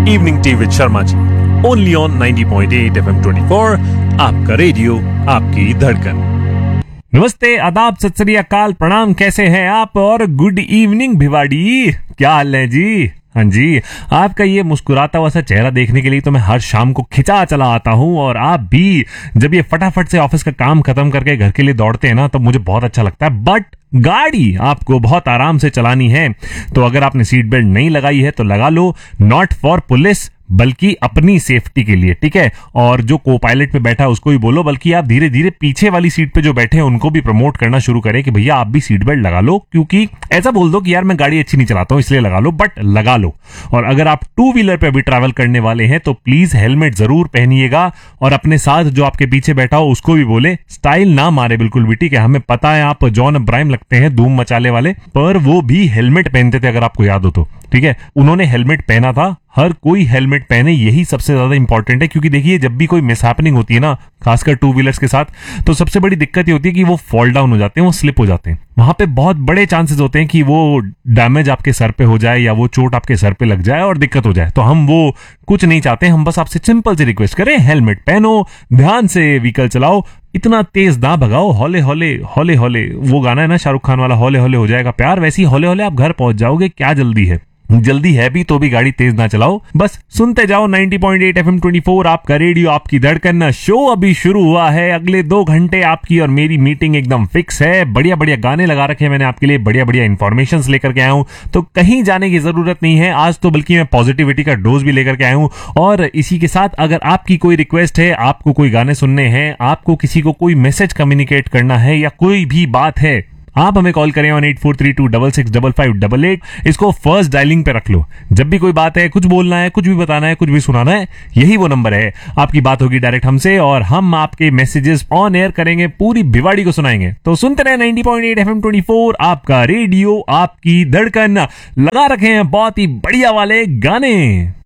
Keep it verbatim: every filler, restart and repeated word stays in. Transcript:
Evening tea with Sharma ji, only on ninety point eight FM twenty four, आपका radio, आपकी धड़कन। नमस्ते, आदाब, सत श्री अकाल, प्रणाम, कैसे हैं आप? और गुड इवनिंग भिवाड़ी, क्या हाल है जी? हाँ जी, आपका ये मुस्कुराता हुआ सा चेहरा देखने के लिए तो मैं हर शाम को खिंचा चला आता हूँ। और आप भी जब ये फटाफट से ऑफिस का काम खत्म करके घर के लिए दौड़ते हैं ना, तब मुझे बहुत अच्छा लगता है। बट गाड़ी आपको बहुत आराम से चलानी है, तो अगर आपने सीट बेल्ट नहीं लगाई है तो लगा लो। नॉट फॉर पुलिस, बल्कि अपनी सेफ्टी के लिए, ठीक है? और जो को पायलट पे बैठा है उसको भी बोलो, बल्कि आप धीरे धीरे पीछे वाली सीट पे जो बैठे हैं उनको भी प्रमोट करना शुरू करें कि भैया आप भी सीट बेल्ट लगा लो। क्योंकि ऐसा बोल दो कि यार मैं गाड़ी अच्छी नहीं चलाता हूं इसलिए लगा लो, बट लगा लो। और अगर आप टू व्हीलर पे भी ट्रैवल करने वाले हैं तो प्लीज हेलमेट जरूर पहनिएगा। और अपने साथ जो आपके पीछे बैठा हो उसको भी बोले स्टाइल ना मारे बिल्कुल भी, ठीक है? हमें पता है आप जॉन अब्राहम लगते हैं धूम मचाले वाले, पर वो भी हेलमेट पहनते थे, अगर आपको याद हो तो, ठीक है? उन्होंने हेलमेट पहना था। हर कोई हेलमेट पहने, यही सबसे ज्यादा इंपॉर्टेंट है। क्योंकि देखिए, जब भी कोई मिसहैपनिंग होती है ना, खासकर टू व्हीलर्स के साथ, तो सबसे बड़ी दिक्कत ये होती है कि वो फॉल डाउन हो जाते हैं, वो स्लिप हो जाते हैं। वहां पे बहुत बड़े चांसेस होते हैं कि वो डैमेज आपके सर पे हो जाए या वो चोट आपके सर पे लग जाए और दिक्कत हो जाए। तो हम वो कुछ नहीं चाहते। हम बस आपसे सिंपल से रिक्वेस्ट करें, हेलमेट पहनो, ध्यान से व्हीकल चलाओ, इतना तेज ना भगाओ, हौले हौले हौले हौले। वो गाना है ना शाहरुख खान वाला, हौले हौले हो जाएगा प्यार, वैसी हौले हौले आप घर पहुंच जाओगे। क्या जल्दी है? जल्दी है भी तो भी गाड़ी तेज ना चलाओ। बस सुनते जाओ ninety point eight FM twenty four, आपका रेडियो, आपकी धड़कन। शो अभी शुरू हुआ है। अगले दो घंटे आपकी और मेरी मीटिंग एकदम फिक्स है। बढ़िया बढ़िया गाने लगा रखे हैं मैंने आपके लिए, बढ़िया बढ़िया इन्फॉर्मेशन लेकर के आया हूं, तो कहीं जाने की जरूरत नहीं है आज तो, बल्कि मैं पॉजिटिविटी का डोज भी लेकर के आया हूं। और इसी के साथ अगर आपकी कोई रिक्वेस्ट है, आपको कोई गाने सुनने हैं, आपको किसी को कोई मैसेज कम्युनिकेट करना है या कोई भी बात है, आप हमें कॉल करें on eight four three to six six five five double eight. इसको फर्स्ट डायलिंग पे रख लो। जब भी कोई बात है, कुछ बोलना है, कुछ भी बताना है, कुछ भी सुनाना है, यही वो नंबर है। आपकी बात होगी डायरेक्ट हमसे और हम आपके मैसेजेस ऑन एयर करेंगे, पूरी भिवाड़ी को सुनाएंगे। तो सुनते रहे ninety point eight FM twenty four, आपका रेडियो, आपकी धड़कन। लगा रखे हैं बहुत ही बढ़िया वाले गाने।